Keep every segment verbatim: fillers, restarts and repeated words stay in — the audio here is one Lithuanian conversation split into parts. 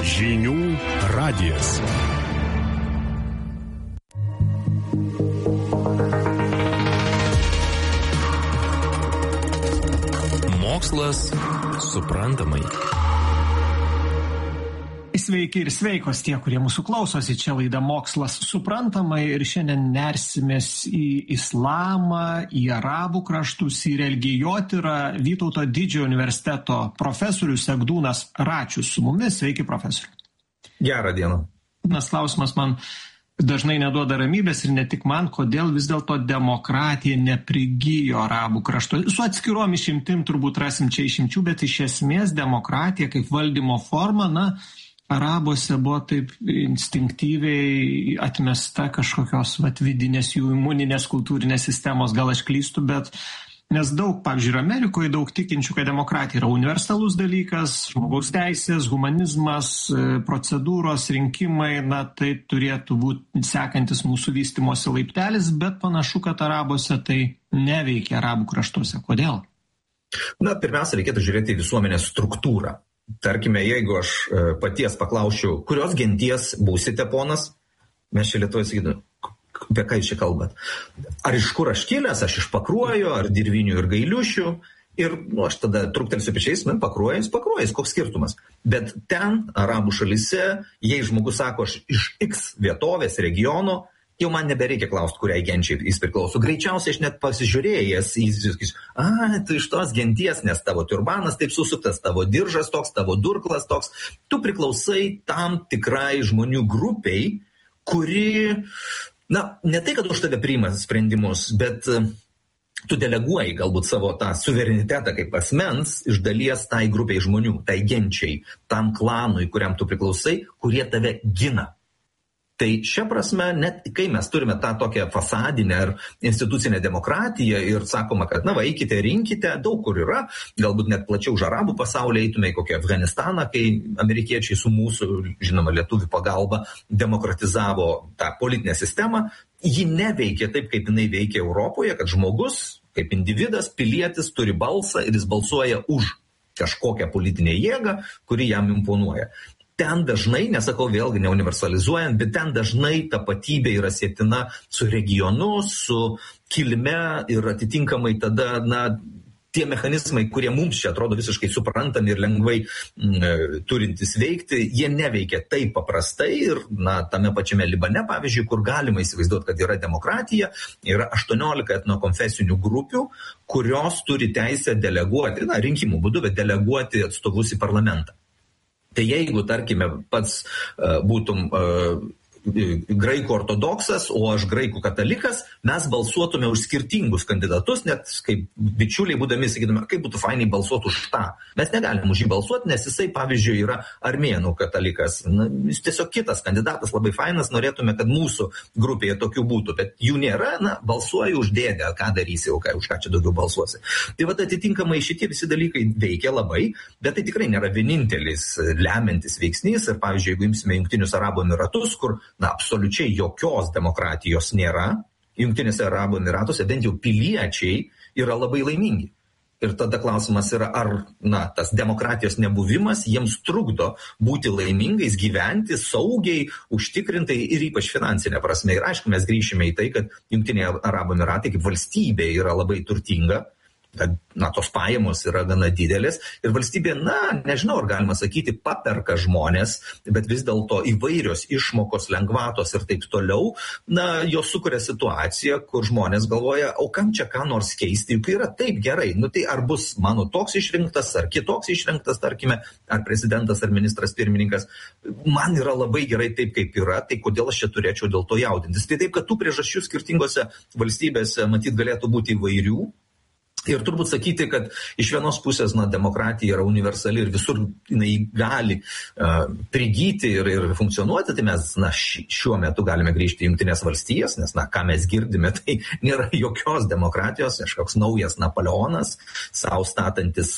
Žinių radijas. Mokslas suprantamai. Sveiki ir sveikos tie, kurie mūsų klausosi. Čia laida Mokslas suprantamai ir šiandien nersimės į islamą, į arabų kraštus, į religijotyrą. Vytauto Didžiojo universiteto profesorius Egdūnas Račius su mumis. Sveiki, profesoriu. Gerą dieną. Vienas klausimas man dažnai neduoda ramybės ir ne tik man, kodėl vis dėlto demokratija neprigijo arabų krašto. Su atskirom išimtim turbūt rasim čia išimčių, bet iš esmės demokratija kaip valdymo forma, na, arabuose buvo taip instinktyviai atmesta kažkokios vat, vidinės jų imuninės kultūrinės sistemos, gal aš klystu, bet nes daug, pavyzdžiui, ir Amerikoje daug tikinčių, kad demokratija yra universalus dalykas, žmogaus teisės, humanizmas, procedūros, rinkimai, na tai turėtų būti sekantis mūsų vystimosi laiptelis, bet panašu, kad arabuose tai neveikia arabų kraštuose. Kodėl? Na, pirmiausia, reikėtų žiūrėti į visuomenės struktūrą. Tarkime, jeigu aš paties paklausčiau, kurios genties būsite, ponas, mes čia Lietuvoje sakytume, apie ką jūs čia kalbat? Ar iš kur aš kilęs, aš iš Pakruojo, ar Dirvinių ir Gailiušių? Ir nu, aš tada truktelsiu pečiais, man Pakruojas, Pakruojas, koks skirtumas? Bet ten, arabų šalyse, jei žmogus sako, aš iš X vietovės, regiono, jau man nebereikia klausti, kuriai genčiai jis priklauso. Greičiausiai aš net pasižiūrėjęs, jis sakysiu, a, tu iš tos genties, nes tavo turbanas taip susuktas, tavo diržas toks, tavo durklas toks. Tu priklausai tam tikrai žmonių grupiai, kuri, na, ne tai, kad už tave priima sprendimus, bet tu deleguoji galbūt savo tą suverenitetą kaip asmens iš dalies tai grupiai žmonių, tai genčiai, tam klanui, kuriam tu priklausai, kurie tave gina. Tai šia prasme, net kai mes turime tą tokią fasadinę ar institucinę demokratiją ir sakoma, kad, na, va, eikite, rinkite, daug kur yra, galbūt net plačiau už arabų pasaulį eitume į kokį Afganistaną, kai amerikiečiai su mūsų, žinoma, lietuvių pagalba demokratizavo tą politinę sistemą, ji neveikia taip, kaip jinai veikia Europoje, kad žmogus, kaip individas, pilietis, turi balsą ir jis balsuoja už kažkokią politinę jėgą, kuri jam imponuoja. Ten dažnai, nesakau vėlgi neuniversalizuojant, bet ten dažnai tapatybė yra sietina su regionu, su kilme ir atitinkamai tada, na, tie mechanizmai, kurie mums čia atrodo visiškai suprantami ir lengvai m, turintys veikti, jie neveikia taip paprastai ir, na, tame pačiame Libane, pavyzdžiui, kur galima įsivaizduoti, kad yra demokratija, yra aštuoniolika etnokonfesinių grupių, kurios turi teisę deleguoti, na, rinkimų būdu, bet deleguoti atstovus į parlamentą. Tai jeigu, tarkime, pats uh, būtum uh, graikų ortodoksas, o aš graikų katalikas, mes balsuotume už skirtingus kandidatus, net kaip bičiuliai būdami sakytume, kaip būtų fainai balsuoti už tą. Mes negalim už jį balsuoti, nes jisai, pavyzdžiui, yra armėnų katalikas. Na, jis tiesiog kitas kandidatas, labai fainas, norėtume, kad mūsų grupėje tokių būtų, bet jų nėra, na, balsuoju už dėdę, ką darysi, o ką, už ką čia daugiau balsuosi. Tai va, atitinkamai šitie visi dalykai veikia labai, bet tai tikrai nėra vienintelis lemiantis veiksnys. Ir, pavyzdžiui, jeigu imsime Jungtinius Arabų Emiratus, kur na, absoliučiai jokios demokratijos nėra, Jungtinėse Arabų Emiratuose bent jau piliečiai yra labai laimingi. Ir tada klausimas yra, ar na, tas demokratijos nebuvimas jiems trukdo būti laimingais, gyventi saugiai, užtikrintai ir ypač finansinė prasme. Ir aišku, mes grįšime į tai, kad Jungtiniai Arabų Emiratai kaip valstybė yra labai turtinga, kad, na, tos pajamos yra gana didelės ir valstybė, na, nežinau, ar galima sakyti, paperka žmonės, bet vis dėlto įvairios išmokos, lengvatos ir taip toliau, na, jos sukuria situaciją, kur žmonės galvoja, o kam čia ką nors keisti, juk yra taip gerai, nu tai ar bus mano toks išrinktas, ar kitoks išrinktas, tarkime, ar prezidentas, ar ministras pirmininkas, man yra labai gerai taip, kaip yra, tai kodėl aš čia turėčiau dėl to jaudintis. Tai taip, kad tų priežasčių skirtingose valstybėse, matyt, galėtų būti įvairių. Ir turbūt sakyti, kad iš vienos pusės, na, demokratija yra universali ir visur jinai gali uh, prigyti ir, ir funkcionuoti, tai mes, na, šiuo metu galime grįžti į Jungtinės valstijas, nes, na, ką mes girdime, tai nėra jokios demokratijos, kažkoks naujas Napoleonas, savo statantis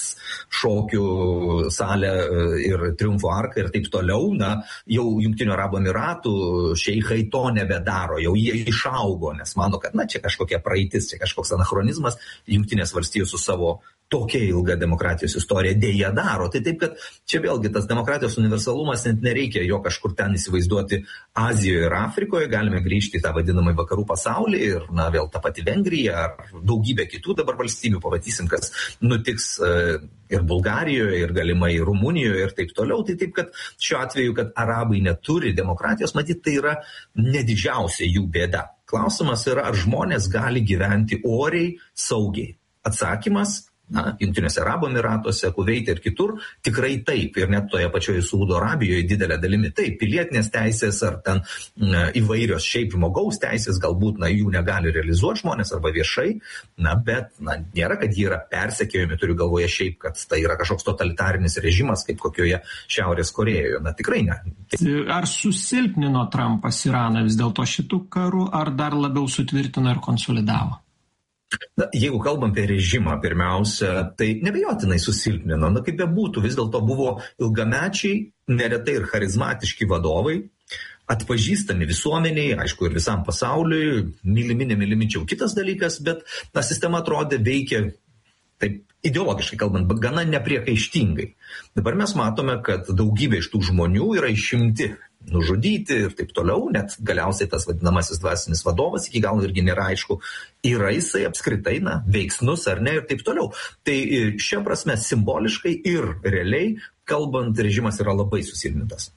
šokių salę ir triumfo arką ir taip toliau, na, jau Jungtinių Arabų Emiratų šeichai to nebedaro, jau jie išaugo, nes mano, kad, na, čia kažkokia praeitis, čia kažkoks anachronizmas, Jungtinės valstijos su savo tokia ilga demokratijos istorija dėja daro. Tai taip, kad čia vėlgi tas demokratijos universalumas, net nereikia jo kažkur ten įsivaizduoti Azijoje ir Afrikoje, galime grįžti į tą vadinamą vakarų pasaulį ir, na, vėl ta pati Vengrija ar daugybė kitų dabar valstybių, pamatysim, kas nutiks ir Bulgarijoje, ir galimai Rumunijoje ir taip toliau. Tai taip, kad šiuo atveju, kad arabai neturi demokratijos, matyt, tai yra nedidžiausia jų bėda. Klausimas yra, ar žmonės gali gyventi oriai, saugiai. Atsakymas, na, Jungtinėse Arabų Emyratuose, Kuveite ir kitur, tikrai taip. Ir net toje pačioje Saudo Arabijoje didelė dalimi taip. Pilietinės teisės ar ten na, įvairios šiaip žmogaus teisės, galbūt na, jų negali realizuoti žmonės arba viešai, na, bet na, nėra, kad jie yra persekiojami, turiu galvoje šiaip, kad tai yra kažkoks totalitarinis režimas, kaip kokioje Šiaurės Korejoje. Na, tikrai ne. Ar susilpnino Trumpas Iraną vis dėlto šitų karų, ar dar labiau sutvirtino ir konsolidavo? Na, jeigu kalbam apie režimą pirmiausia, tai nebejotinai susilpnino. Na, kaip bebūtų, vis dėlto buvo ilgamečiai, neretai ir charizmatiški vadovai, atpažįstami visuomeniai, aišku, ir visam pasauliui, mylimi, nemylimi čia kitas dalykas, bet ta sistema atrodė veikia, taip ideologiškai kalbant, bet gana nepriekaištingai. Dabar mes matome, kad daugybė iš tų žmonių yra išimti, nužudyti ir taip toliau, net galiausiai tas vadinamasis dvasinis vadovas iki galo irgi nėra aišku, yra jisai apskritai, na, veiksnus ar ne ir taip toliau. Tai šia prasme simboliškai ir realiai kalbant režimas yra labai susilpnintas.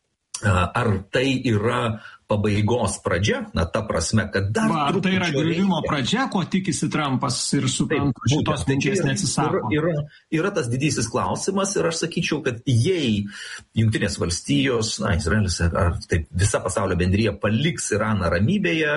Ar tai yra pabaigos pradžia, na, ta prasme, kad dar... Va, ar tai yra griuvimo pradžia, ko tikisi Trumpas ir suprantu, šitos minties neatsisako? Yra, yra, yra tas didysis klausimas ir aš sakyčiau, kad jei Jungtinės valstijos, na, Izraelis ar taip visa pasaulio bendrija paliks Iraną ramybėje,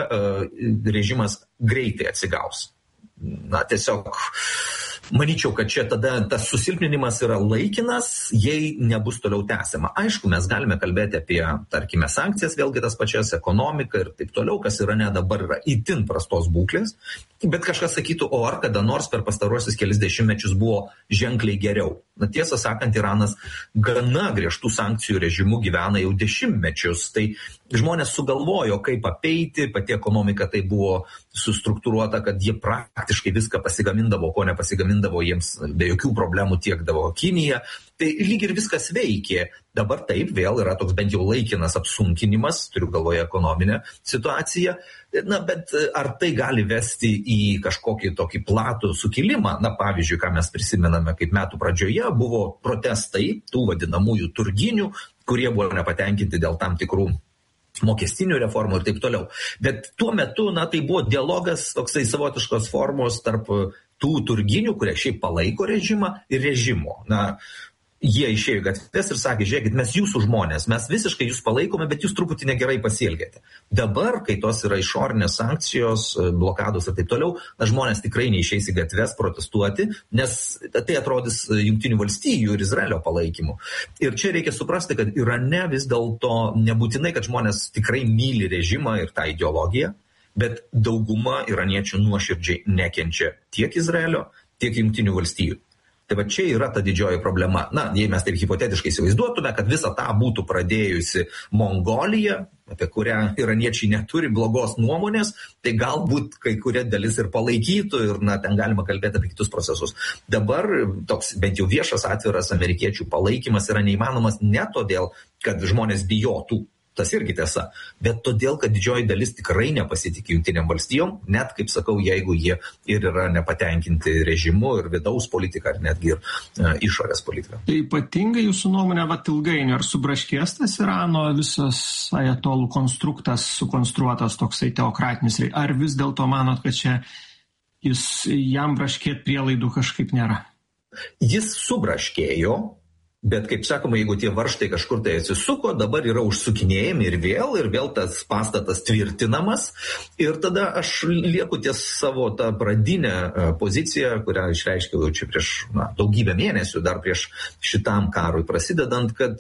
režimas greitai atsigaus. Na, tiesiog... Manyčiau, kad čia tada tas susilpninimas yra laikinas, jei nebus toliau tęsiama. Aišku, mes galime kalbėti apie, tarkime, sankcijas, vėlgi tas pačias, ekonomiką ir taip toliau, kas yra ne dabar yra itin prastos būklės, bet kažkas sakytų, o ar kada nors per pastaruosius kelis dešimtmečius buvo ženkliai geriau. Na, tiesą sakant, Iranas gana griežtų sankcijų režimų gyvena jau dešimtmečius, tai žmonės sugalvojo, kaip apeiti, pati ekonomika tai buvo sustruktūruota, kad jie praktiškai viską pasigamindavo, ko nepasigamindavo, jiems be jokių problemų tiekdavo Kinija. Tai lyg ir viskas veikė. Dabar taip vėl yra toks bent jau laikinas apsunkinimas, turiu galvoje ekonominę situaciją. Na, bet ar tai gali vesti į kažkokį tokį platų sukilimą? Na, pavyzdžiui, ką mes prisimename, kaip metų pradžioje buvo protestai tų vadinamųjų turginių, kurie buvo nepatenkinti dėl tam tikrų mokestinių reformų ir taip toliau. Bet tuo metu, na, tai buvo dialogas toksai savotiškos formos tarp tų turginių, kurie šiaip palaiko režimą ir režimo. Na, jie išėjo gatves ir sakė, žiūrėkit, mes jūsų žmonės, mes visiškai jūs palaikome, bet jūs truputį negerai pasielgėte. Dabar, kai tos yra išorinės sankcijos, blokados ir taip toliau, na, žmonės tikrai neišeis į gatves protestuoti, nes tai atrodys Jungtinių valstijų ir Izraelio palaikymu. Ir čia reikia suprasti, kad Irane vis dėlto nebūtinai, kad žmonės tikrai myli režimą ir tą ideologiją, bet dauguma iraniečių nuoširdžiai nekenčia tiek Izraelio, tiek Jungtinių valstijų. Tai va čia yra ta didžioji problema. Na, jei mes taip hipotetiškai įsivaizduotume, kad visą tą būtų pradėjusi Mongolija, apie kurią iraniečiai neturi blogos nuomonės, tai galbūt kai kuria dalis ir palaikytų ir, na, ten galima kalbėti apie kitus procesus. Dabar toks bent jau viešas atviras amerikiečių palaikymas yra neįmanomas ne todėl, kad žmonės bijotų. Tas irgi tiesa, bet todėl, kad didžioji dalis tikrai nepasitikė Jungtinėm valstijom, net, kaip sakau, jeigu jie ir yra nepatenkinti režimu ir vidaus politika, ar netgi ir e, išorės politika. Tai ypatingai jūsų nuomonė, vat ilgainiui, ar subraškės tas Irano visas ajatolų konstruktas, sukonstruotas toksai teokratinis, ar vis dėlto manot, kad čia jis, jam braškėt prielaidų kažkaip nėra? Jis subraškėjo. Bet, kaip sakoma, jeigu tie varžtai kažkur tai atsisuko, dabar yra užsukinėjami ir vėl, ir vėl tas pastatas tvirtinamas. Ir tada aš lieku ties savo tą pradinę poziciją, kurią išreiškiau čia prieš na, daugybę mėnesių, dar prieš šitam karui prasidedant, kad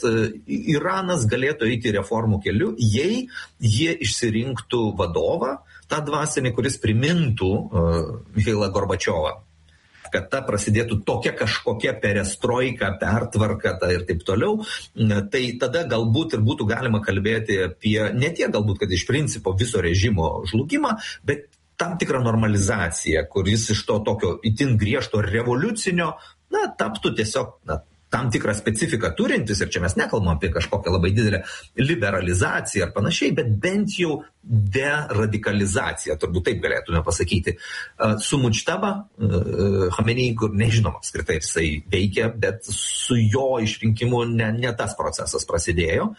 Iranas galėtų eiti reformų keliu, jei jie išsirinktų vadovą, tą dvasinį, kuris primintų uh, Michailą Gorbačiovą. Kad ta prasidėtų tokia kažkokia perestroika, pertvarka ta ir taip toliau, tai tada galbūt ir būtų galima kalbėti apie ne tiek galbūt, kad iš principo viso režimo žlugimą, bet tam tikrą normalizaciją, kuris iš to tokio itin griežto revoliucinio, na, taptų tiesiog, na, tam tikrą specifiką turintis, ir čia mes nekalbam apie kažkokią labai didelę liberalizaciją ar panašiai, bet bent jau deradikalizaciją, turbūt taip galėtume pasakyti. Su Mudžtaba, Chamenei, kur nežinom apskritai jisai veikia, bet su jo išrinkimu ne, ne tas procesas prasidėjo.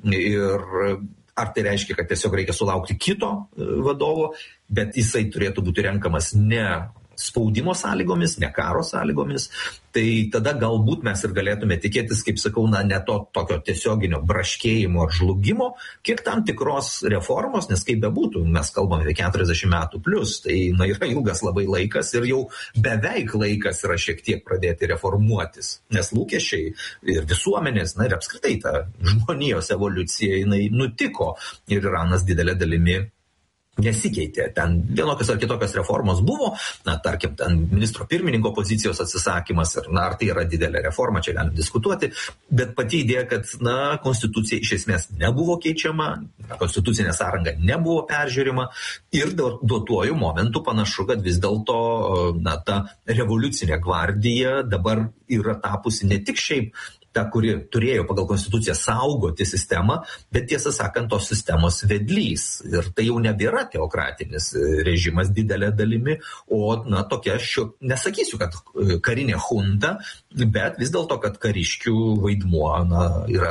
Ir ar tai reiškia, kad tiesiog reikia sulaukti kito vadovo, bet jisai turėtų būti renkamas ne spaudimo sąlygomis, ne karo sąlygomis, tai tada galbūt mes ir galėtume tikėtis, kaip sakau, na, ne to tokio tiesioginio braškėjimo ar žlugimo, kiek tam tikros reformos, nes kaip bebūtų, mes kalbame apie keturiasdešimt metų plus, tai na, yra ilgas labai laikas ir jau beveik laikas yra šiek tiek pradėti reformuotis, nes lūkesčiai ir visuomenės, na ir apskritai ta žmonijos evoliucija, jinai nutiko ir Iranas didelė dalimi nesikeitė. Ten vienokios ar kitokios reformos buvo, na, tarkim, ten ministro pirmininko pozicijos atsisakymas, ir, na, ar tai yra didelė reforma, čia galim diskutuoti, bet pati idėja, kad, na, konstitucija iš esmės nebuvo keičiama, konstitucinė sąranga nebuvo peržiūrima ir duotuoju momentu panašu, kad vis dėlto, na, ta revoliucinė gvardija dabar yra tapusi ne tik šiaip ta, kuri turėjo pagal konstituciją saugoti sistemą, bet tiesą sakant, tos sistemos vedlys. Ir tai jau nebėra teokratinis režimas didelė dalimi, o, na, tokia, šio, nesakysiu, kad karinė junta, bet vis dėlto, kad kariškių vaidmuo, na, yra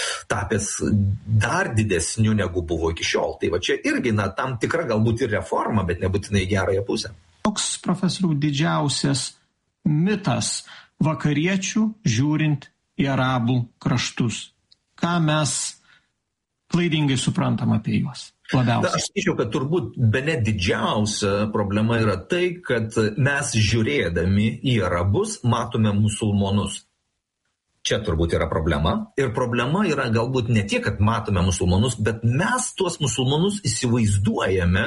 tapęs dar didesniu negu buvo iki šiol. Tai va čia irgi, na, tam tikra galbūt ir reforma, bet nebūtinai gerąją pusę. Koks, profesoriau, didžiausias mitas vakariečių žiūrint į arabų kraštus? Ką mes klaidingai suprantam apie juos labiausiai? Na, aš sakyčiau, kad turbūt bene didžiausia problema yra tai, kad mes žiūrėdami į arabus matome musulmonus. Čia turbūt yra problema. Ir problema yra galbūt ne tiek, kad matome musulmonus, bet mes tuos musulmonus įsivaizduojame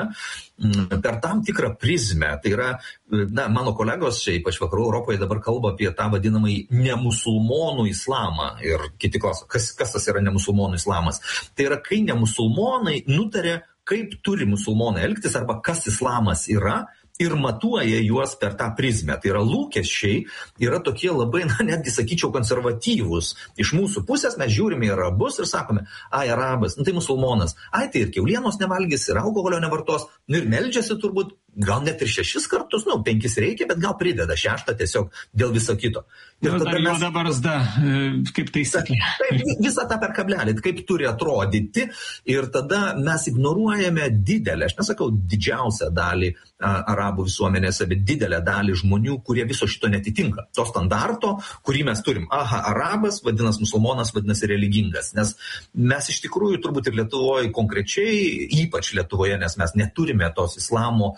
per tam tikrą prizmę. Tai yra, na, mano kolegos, čia ypač vakarų Europoje dabar kalba apie tą vadinamąjį nemusulmonų islamą. Ir kiti klausia, kas, kas tas yra nemusulmonų islamas? Tai yra, kai nemusulmonai nutarė, kaip turi musulmonai elgtis arba kas islamas yra, ir matuoja juos per tą prizmę. Tai yra lūkesčiai, yra tokie labai, na, netgi sakyčiau, konservatyvūs. Iš mūsų pusės mes žiūrime į arabus ir sakome, ai, arabas, nu, tai musulmonas, ai, tai ir kiaulienos nevalgys, ir alkoholio nevartos, nu, ir meldžiasi turbūt, gal net ir šešis kartus, nu, penkis reikia, bet gal prideda šeštą tiesiog dėl viso kito. Ir tada mes... Juoda barzda, kaip taisyklė. Taip, visą tą per kablelį, kaip turi atrodyti, ir tada mes ignoruojame didelę, aš nesakau didžiausią dalį arabų visuomenėse, bet didelę dalį žmonių, kurie viso šito netitinka. To standarto, kurį mes turim. Aha, arabas, vadinasi musulmonas, vadinasi religingas. Nes mes iš tikrųjų turbūt ir Lietuvoje konkrečiai, ypač Lietuvoje, nes mes neturime tos islamo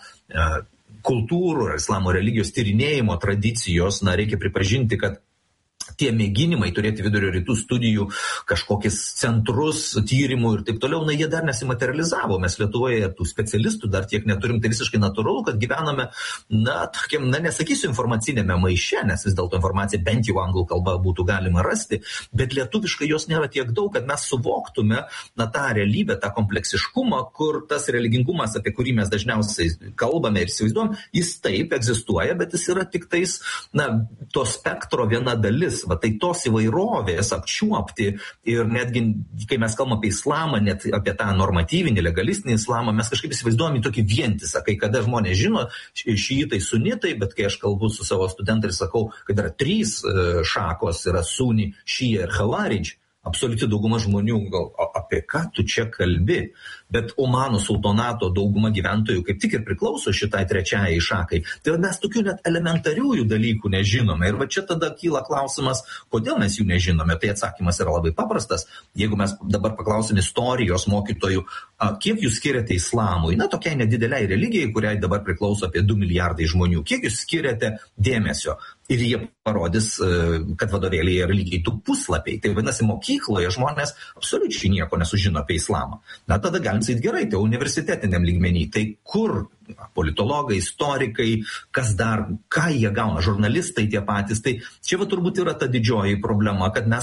kultūrų ar islamo religijos tyrinėjimo tradicijos, na, reikia pripažinti, kad tie mėginimai turėti vidurio rytų studijų, kažkokius centrus, tyrimų ir taip toliau, na, jie dar nesimaterializavo. Mes Lietuvoje tų specialistų dar tiek neturim, tai visiškai natūralu, kad gyvename, na, tokiam, na, nesakysiu informacinėme maiše, nes vis dėlto informacija bent jau anglų kalba būtų galima rasti, bet lietuviškai jos nėra tiek daug, kad mes suvoktume, na, tą realybę, tą kompleksiškumą, kur tas religingumas, apie kurį mes dažniausiai kalbame ir įsivaizduojam, jis taip egzistuoja, bet jis yra tik tais, na, to spektro viena dalis. Va, tai tos įvairovės apčiuopti ir netgi, kai mes kalbame apie islamą, net apie tą normatyvinį, legalistinį islamą, mes kažkaip įsivaizduojame tokį vientisą, kai kada žmonės žino šiitai, sunitai, bet kai aš kalbu su savo studentais ir sakau, kad yra trys šakos, yra suni, šija ir halaridž, absoliuti dauguma žmonių, gal apie ką tu čia kalbi, bet Omano sultonato dauguma gyventojų kaip tik ir priklauso šitai trečiajai šakai. Tai mes tokių net elementariųjų dalykų nežinome. Ir va čia tada kyla klausimas, kodėl mes jų nežinome. Tai atsakymas yra labai paprastas. Jeigu mes dabar paklausim istorijos mokytojų, kiek jūs skiriate islamui, na, tokiai nedideliai religijai, kuriai dabar priklauso apie du milijardai žmonių, kiek jūs skiriate dėmesio? Ir jie parodys, kad vadovėlyje yra lygiai tų puslapiai. Tai vadinasi, mokykloje žmonės absoliučiai nieko nesužino apie islamą. Na, tada galim sakyti gerai, tai universitetiniam lygmenį. Tai kur politologai, istorikai, kas dar, ką jie gauna, žurnalistai tie patys. Tai čia va turbūt yra ta didžioji problema, kad mes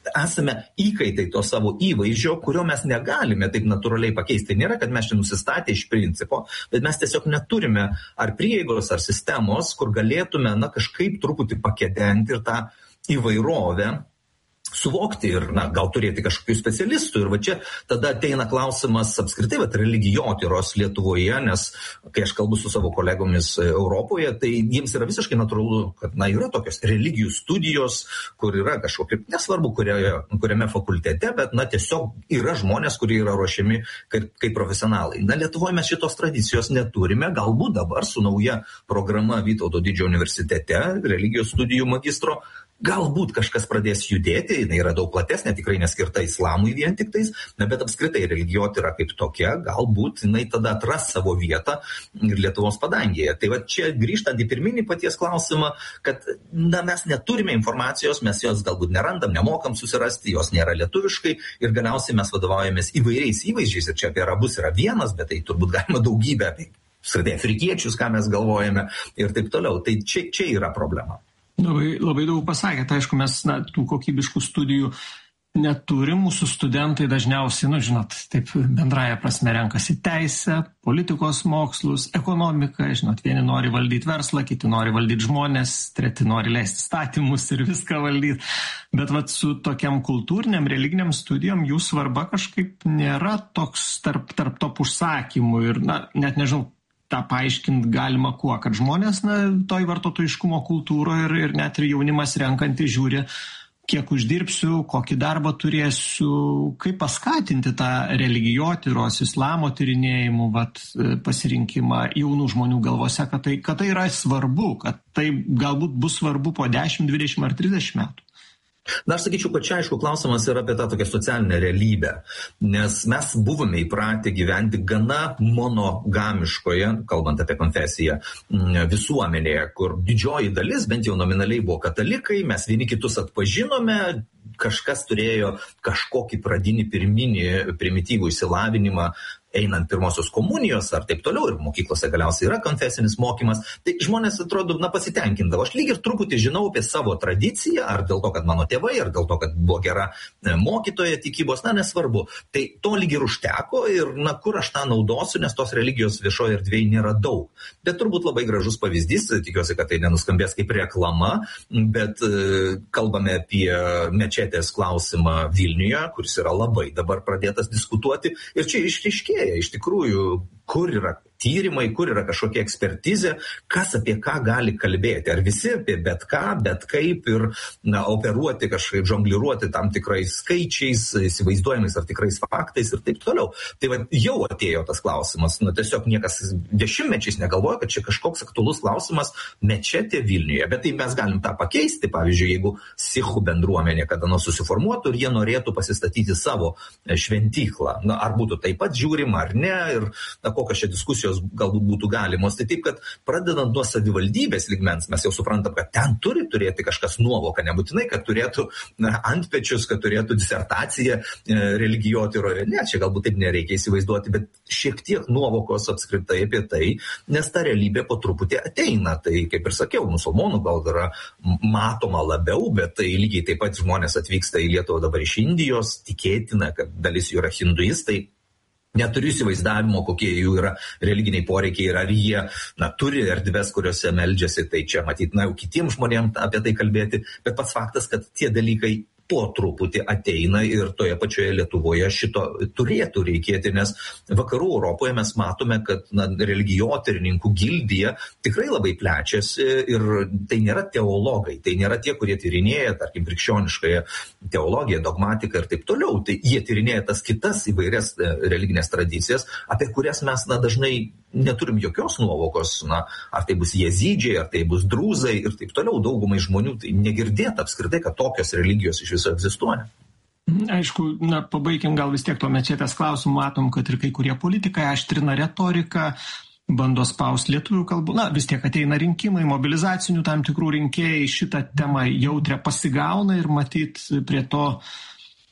esame įkaitai to savo įvaizdžio, kurio mes negalime taip natūraliai pakeisti. Tai nėra, kad mes čia nusistatę iš principo, bet mes tiesiog neturime ar prieigos, ar sistemos, kur galėtume na, kažkaip truputį pakedenti ir tą įvairovę suvokti ir, na, gal turėti kažkokių specialistų. Ir va čia tada ateina klausimas apskritai, va, religijotyros Lietuvoje, nes kai aš kalbu su savo kolegomis Europoje, tai jiems yra visiškai natūralu, kad, na, yra tokios religijų studijos, kur yra kažkokie, nesvarbu, kurioje, kuriame fakultete, bet, na, tiesiog yra žmonės, kurie yra ruošiami kaip, kaip profesionalai. Na, Lietuvoje mes šitos tradicijos neturime, galbūt dabar su nauja programa Vytauto Didžiojo universitete, religijos studijų magistro, galbūt kažkas pradės judėti, jinai yra daug platesnė, tikrai neskirta islamui vien tik tais, na, bet apskritai religijotyra kaip tokia, galbūt jinai tada atras savo vietą ir Lietuvos padangėje. Tai va čia grįžtant į pirminį paties klausimą, kad na, mes neturime informacijos, mes jos galbūt nerandam, nemokam susirasti, jos nėra lietuviškai ir galiausiai mes vadovaujamės įvairiais įvaizdžiais ir čia apie arabus yra vienas, bet tai turbūt galima daugybę apie apskritai afrikiečius, ką mes galvojame ir taip toliau. Tai čia, čia yra problema. Labai, labai daug pasakėte, aišku, mes na, tų kokybiškų studijų neturim, mūsų studentai dažniausiai, nu žinot, taip bendraja prasme renkasi teisę, politikos mokslus, ekonomiką, žinot, vieni nori valdyti verslą, kiti nori valdyti žmonės, treti nori leisti statymus ir viską valdyti, bet vat su tokiam kultūriniam, religiniam studijom jų svarba kažkaip nėra toks tarp, tarp top užsakymų ir, na, net nežinau, tą paaiškinti galima kuo, kad žmonės na, toj vartotojiškumo kultūroje ir, ir net ir jaunimas renkantį žiūri, kiek uždirbsiu, kokį darbą turėsiu, kaip paskatinti tą religijotyros, islamo tyrinėjimų vat, pasirinkimą jaunų žmonių galvose, kad tai, kad tai yra svarbu, kad tai galbūt bus svarbu po dešimt, dvidešimt ar trisdešimt metų. Na, aš sakyčiau, kad čia aišku klausimas yra apie tą tokią socialinę realybę, nes mes buvome įpratę gyventi gana monogamiškoje, kalbant apie konfesiją, visuomenėje, kur didžioji dalis, bent jau nominaliai buvo katalikai, mes vieni kitus atpažinome, kažkas turėjo kažkokį pradinį pirminį primityvų išsilavinimą, einant pirmosios komunijos ar taip toliau, ir mokyklose galiausiai yra konfesinis mokymas, tai žmonės atrodo, na, pasitenkindavo. Aš lyg ir truputį žinau apie savo tradiciją, ar dėl to, kad mano tėvai, ar dėl to, kad buvo gera mokytoja tikybos, na, nesvarbu. Tai to lyg ir užteko ir, na, kur aš tą naudosiu, nes tos religijos viešoje erdvėje nėra daug. Bet turbūt labai gražus pavyzdys, tikiuosi, kad tai nenuskambės kaip reklama, bet e, kalbame apie mečetės klausimą Vilniuje, kuris yra labai dabar pradėtas diskutuoti, ir čia išryškėja iš tikrųjų, kur yra tyrimai, kur yra kažkokia ekspertizė, kas apie ką gali kalbėti. Ar visi apie bet ką, bet kaip ir na, operuoti, kažkaip žongliruoti tam tikrais skaičiais, įsivaizduojamais ar tikrais faktais ir taip toliau. Tai va, jau atėjo tas klausimas. Nu, tiesiog niekas dešimtmečiais negalvoja, kad čia kažkoks aktualus klausimas mečetė Vilniuje. Bet tai mes galim tą pakeisti. Pavyzdžiui, jeigu sichų bendruomenė kada nors susiformuotų ir jie norėtų pasistatyti savo šventyklą. Na, ar būtų taip pat žiūrima ar ne ir na, kokios čia diskusijos galbūt būtų galimos. Tai taip, kad pradedant nuo savivaldybės lygmens, mes jau suprantam, kad ten turi turėti kažkas nuovoką, nebūtinai, kad turėtų na, antpečius, kad turėtų disertaciją e, religijotyroje. Ne, čia galbūt taip nereikia įsivaizduoti, bet šiek tiek nuovokos apskritai apie tai, nes ta realybė po truputį ateina. Tai, kaip ir sakiau, musulmonų gal yra matoma labiau, bet tai lygiai taip pat žmonės atvyksta į Lietuvą dabar iš Indijos, tikėtina, kad dalis jų yra hinduistai. Neturiu įsivaizdavimo, kokie jų yra religiniai poreikiai ir ar jie na, turi erdves, kuriuose meldžiasi, tai čia matyt, na, jau kitiems žmonėms apie tai kalbėti, bet pats faktas, kad tie dalykai po truputį ateina ir toje pačioje Lietuvoje šito turėtų reikėti, nes vakarų Europoje mes matome, kad na, religijotyrininkų gildija tikrai labai plečiasi ir tai nėra teologai, tai nėra tie, kurie tyrinėja, tarkim, krikščioniškąją teologiją, dogmatiką ir taip toliau, tai jie tyrinėja tas kitas įvairias religinės tradicijas, apie kurias mes na, dažnai neturim jokios nuovokos, na, ar tai bus jezidžiai, ar tai bus drūzai ir taip toliau, daugumai žmonių tai negirdėta apskritai, kad tokios religijos iš viso egzistuoja. Aišku, na, pabaikim gal vis tiek to mečetės klausimų, matom, kad ir kai kurie politikai aštrina retoriką, bando spausti lietuvių kalbų, na, vis tiek ateina rinkimai, mobilizacinių tam tikrų rinkėjai šitą temą jautrę pasigauna ir matyt prie to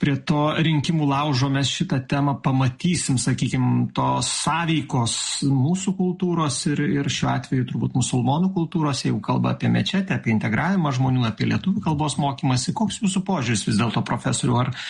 prie to rinkimų laužo mes šitą temą pamatysim, sakykime, tos sąveikos mūsų kultūros ir, ir šiuo atveju turbūt musulmonų kultūros, jeigu kalba apie mečetę, apie integravimą žmonių, apie lietuvių kalbos mokymasi. Koks jūsų požiūris vis dėlto, profesorių, ar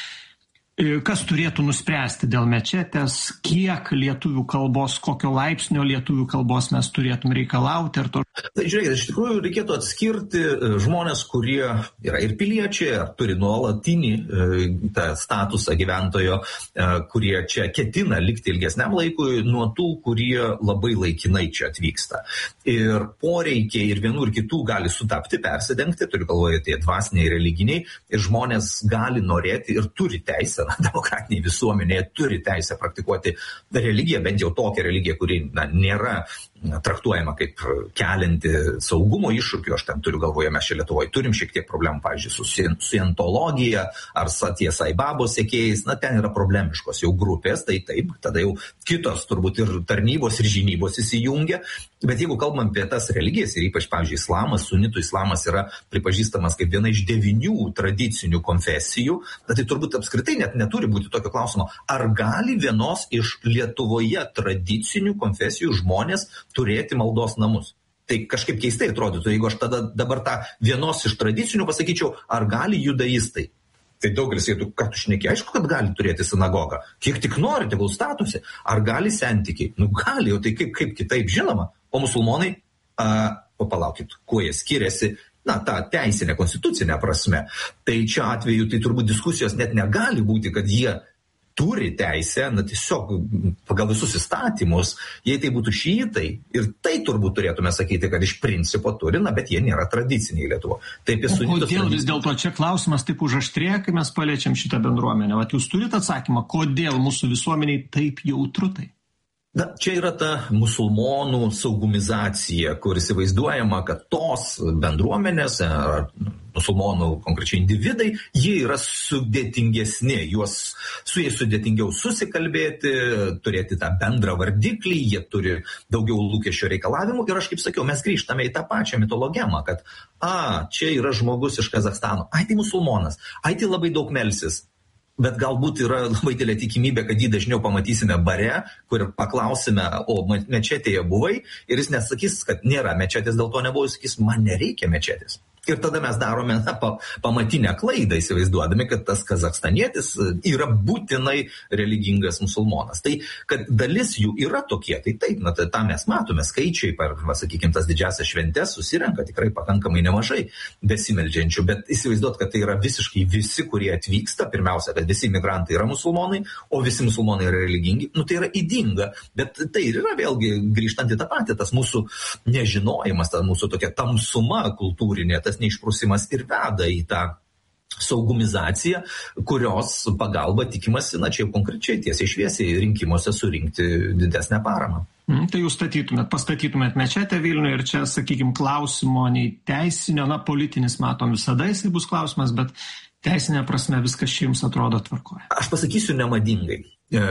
kas turėtų nuspręsti dėl mečetės, kiek lietuvių kalbos, kokio laipsnio lietuvių kalbos mes turėtum reikalauti? To... Tai žiūrėkite, iš tikrųjų reikėtų atskirti žmonės, kurie yra ir piliečiai, ar turi nuolatinį tą statusą gyventojo, kurie čia ketina likti ilgesniam laikui, nuo tų, kurie labai laikinai čia atvyksta. Ir poreikiai ir vienų ir kitų gali sutapti, persidengti, turiu galvoje tie dvasiniai, religiniai, ir žmonės gali norėti ir turi teisę, demokratinėje visuomenėje turi teisę praktikuoti religiją, bent jau tokią religiją, kuri na, nėra traktuojama kaip kelinti saugumo iššūkių. Aš ten turiu galvoje, mes čia Lietuvoje turim šiek tiek problemų, pavyzdžiui, su scientologija ar Satya Sai Babos sekėjais, na ten yra problemiškos jau grupės, tai taip, tada jau kitos turbūt ir tarnybos ir žinybos įsijungia, bet jeigu kalbam apie tas religijas ir ypač, pavyzdžiui, islamas, sunitų islamas yra pripažįstamas kaip viena iš devynių tradicinių konfesijų, tai turbūt apskritai net neturi būti tokio klausimo, ar gali vienos iš Lietuvoje tradicinių konfesijų žmonės turėti maldos namus. Tai kažkaip keistai atrodytų, jeigu aš tada dabar tą vienos iš tradicinių pasakyčiau, ar gali judaistai. Tai daugelis jėtų, kad tu šneki, aišku, kad gali turėti sinagogą. Kiek tik nori, tegul statusi. Ar gali sentikiai? Nu gali, o tai kaip, kaip kitaip žinoma. O musulmonai, a, o palaukit, kuo jie skiriasi, na, tą teisinę, konstitucinę prasme. Tai čia atveju tai turbūt diskusijos net negali būti, kad jie turi teisę, na tiesiog pagal visus įstatymus, jei tai būtų šiitai, ir tai turbūt turėtume sakyti, kad iš principo turi, na, bet jie nėra tradiciniai Lietuvo. Taip, o kodėl tradic... vis dėlto čia klausimas taip užaštrėja, kai mes paliečiam šitą bendruomenę? Vat jūs turite atsakymą, kodėl mūsų visuomeniai taip jautru tai? Na, čia yra ta musulmonų saugumizacija, kur įsivaizduojama, kad tos bendruomenės, ar musulmonų konkrečiai individai, jie yra sudėtingesni, juos, su jais sudėtingiau susikalbėti, turėti tą bendrą vardiklį, jie turi daugiau lūkesčio reikalavimų ir aš kaip sakiau, mes grįžtame į tą pačią mitologemą, kad a, čia yra žmogus iš Kazachstano, ai tai musulmonas, ai tai labai daug melsis. Bet galbūt yra labai didelė tikimybė, kad jį dažniau pamatysime bare, kur paklausime, o mečetėje buvai, ir jis nesakys, kad nėra mečetės, dėl to nebuvo, jis sakys, man nereikia mečetės. Ir tada mes darome na, pa, pamatinę klaidą, įsivaizduodami, kad tas kazachstanietis yra būtinai religingas musulmonas. Tai, kad dalis jų yra tokie, tai taip, na, tai tą mes matome, skaičiai per, va, sakykime, tas didžiasias šventes susirenka tikrai pakankamai nemažai besimeldžiančių, bet įsivaizduot, kad tai yra visiškai visi, kurie atvyksta, pirmiausia, kad visi migrantai yra musulmonai, o visi musulmonai yra religingi, nu tai yra ydinga, bet tai yra vėlgi grįžtant į tą patį, tas mūsų nežinojimas, ta mūsų tokia tamsuma kultūrinė, tas neišprusimas ir veda į tą saugumizaciją, kurios pagalba tikimasi, na čia jau konkrečiai tiesiai šviesiai rinkimuose surinkti didesnę paramą. Mm, tai jūs statytumėt, pastatytumėt mečetę Vilniuje ir čia, sakykime, klausimo nei teisinio, na politinis matom visada jisai bus klausimas, bet teisinė prasme viskas čia jums atrodo tvarkoje. Aš pasakysiu nemadingai. E,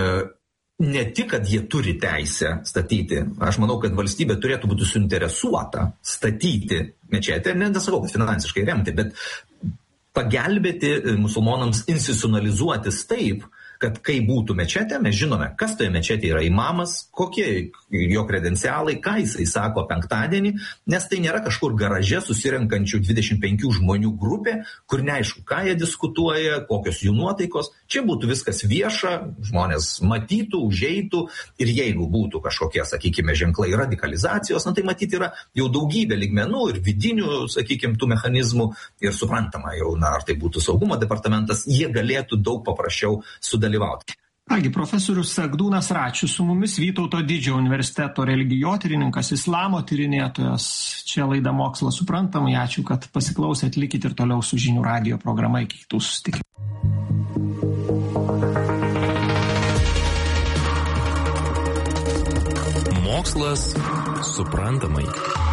ne tik, kad jie turi teisę statyti, aš manau, kad valstybė turėtų būti suinteresuota statyti mečetę, ne nesakau, kad finansiškai remti, bet pagelbėti musulmonams institucionalizuotis taip, kad kai būtų mečetė, mes žinome, kas toje mečetėje yra imamas, kokie jo kredencialai, ką jisai sako penktadienį, nes tai nėra kažkur garaže susirenkančių dvidešimt penkių žmonių grupė, kur neaišku, ką jie diskutuoja, kokios jų nuotaikos. Čia būtų viskas vieša, žmonės matytų, užeitų ir jeigu būtų kažkokie, sakykime, ženklai radikalizacijos, na tai matyti yra jau daugybė lygmenų ir vidinių, sakykime, tų mechanizmų ir suprantama jau, na, ar tai būtų saugumo departamentas, jie galėtų daug paprasčiau sudalyvauti. Kągi, profesorius Egdūnas Račius su mumis, Vytauto Didžiojo universiteto religijotyrininkas, islamo tyrinėtojas. Čia laida Mokslas suprantamai. Ačiū, kad pasiklausėt, likit ir toliau su Žinių radijo programa. Iki kitų susitikimų. Mokslas suprantamai.